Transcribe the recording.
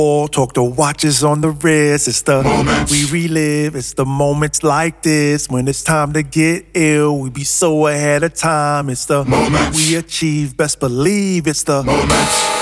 All talk the watches on the wrist. It's the moments we relive. It's the moments like this when it's time to get ill. We be so ahead of time. It's the moments we achieve. Best believe it's the moments